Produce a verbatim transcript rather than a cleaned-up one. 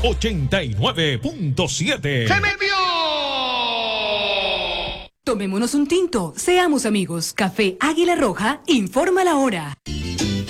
ochenta y nueve punto siete. ¡Se me vio! Tomémonos un tinto, seamos amigos. Café Águila Roja, informa la hora.